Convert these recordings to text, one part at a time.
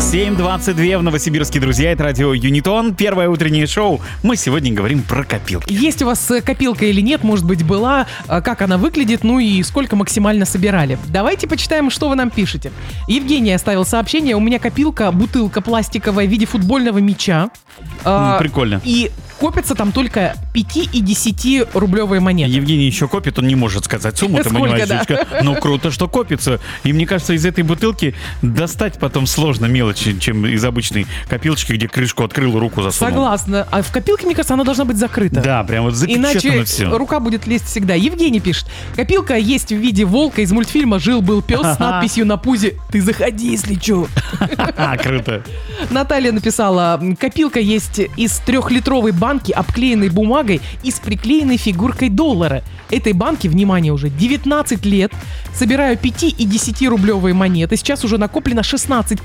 7:22 в Новосибирске, друзья. Это радио Юнитон. Первое утреннее шоу. Мы сегодня говорим про копилки. Есть у вас копилка или нет, может быть, была, как она выглядит, ну и сколько максимально собирали. Давайте почитаем, что вы нам пишете. Евгений оставил сообщение. У меня копилка, бутылка пластиковая в виде футбольного мяча. Прикольно. И копятся там только 5 и 10 рублевые монеты. Евгений еще копит, он не может сказать сумму, ты понимаешь, да. Ну, круто, что копится. И мне кажется, из этой бутылки достать потом сложно мелочи, чем из обычной копилочки, где крышку открыл, руку засунул. Согласна. А в копилке, мне кажется, она должна быть закрыта. Да, прям вот запечатано иначе все. Рука будет лезть всегда. Евгений пишет. Копилка есть в виде волка из мультфильма «Жил-был пес» с надписью на пузе «Ты заходи, если чё». Круто. Наталья написала. Копилка есть из 3-литровой банки, обклеенной бумагой и с приклеенной фигуркой доллара. Этой банке, внимание, уже 19 лет. Собираю 5 и 10 рублевые монеты. Сейчас уже накоплено 16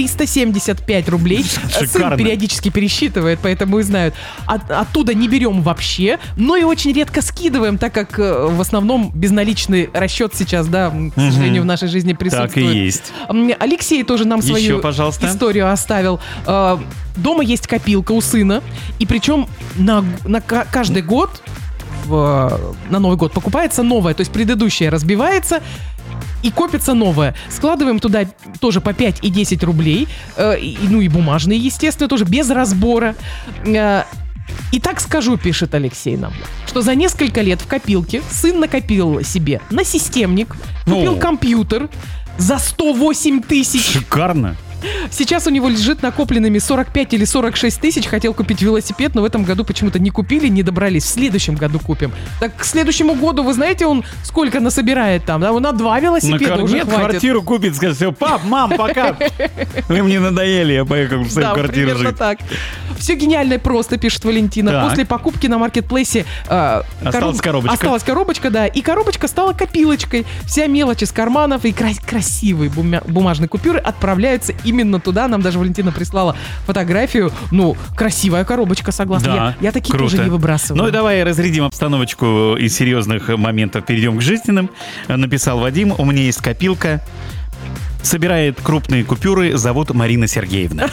375 рублей. Шикарно. Сын периодически пересчитывает, поэтому и знают. Оттуда не берем вообще, но и очень редко скидываем, так как в основном безналичный расчет сейчас, да, к сожалению, в нашей жизни присутствует. Так и есть. Алексей тоже нам свою историю оставил. Дома есть копилка у сына, и причем на каждый год на Новый год покупается новая, то есть предыдущая разбивается и копится новая. Складываем туда тоже по 5 и 10 рублей, ну и бумажные, естественно, тоже без разбора. И так скажу, пишет Алексей нам, что за несколько лет в копилке сын накопил себе на системник, купил компьютер за 108 тысяч. Шикарно. Сейчас у него лежит накопленными 45 или 46 тысяч. Хотел купить велосипед, но в этом году почему-то не купили, не добрались. В следующем году купим. Так к следующему году, вы знаете, он сколько насобирает там? Да, на 2 велосипеда уже хватит. Квартиру купит, скажет: все, пап, мам, пока. Вы мне надоели, я поехал в свою квартиру жить. Так. Все гениальное просто, пишет Валентина. Так. После покупки на маркетплейсе осталась коробочка. Осталась коробочка, да. И коробочка стала копилочкой. Вся мелочь из карманов и красивые бумажные купюры отправляются именно туда. Нам даже Валентина прислала фотографию. Ну, красивая коробочка, согласна. Да, я такие круто. тоже не выбрасываю. Ну и давай разрядим обстановочку из серьезных моментов. Перейдем к жизненным. Написал Вадим: у меня есть копилка. Собирает крупные купюры, зовут Марина Сергеевна.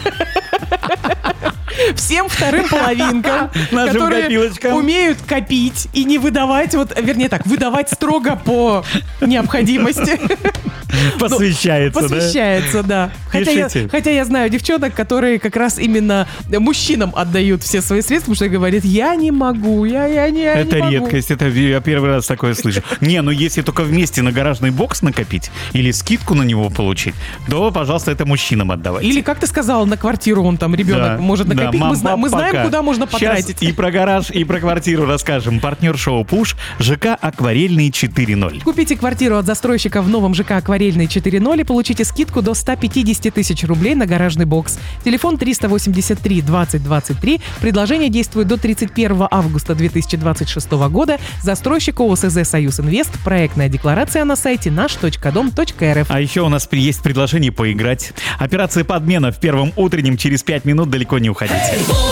Всем вторым половинкам, которые умеют копить и не выдавать, выдавать строго по необходимости. Посвящается, да. Хотя я знаю девчонок, которые как раз именно мужчинам отдают все свои средства, потому что говорят: я не могу, я не могу. Это редкость, это я первый раз такое слышу. Ну если только вместе на гаражный бокс накопить или скидку на него получить, то, пожалуйста, это мужчинам отдавайте. Или, как ты сказал, на квартиру он там, ребенок может накопить. Да, мы знаем, куда можно потратить. Сейчас и про гараж, и про квартиру расскажем. Партнер шоу «Пуш» ЖК «Акварельный 4.0». Купите квартиру от застройщика в новом ЖК «Акварельный 4.0» и получите скидку до 150 тысяч рублей на гаражный бокс. Телефон 383 20 23. Предложение действует до 31 августа 2026 года. Застройщик ОСЗ «Союз Инвест». Проектная декларация на сайте наш.дом.рф. А еще у нас есть предложение поиграть. Операция подмена в первом утреннем. Через 5 минут, далеко не уходите.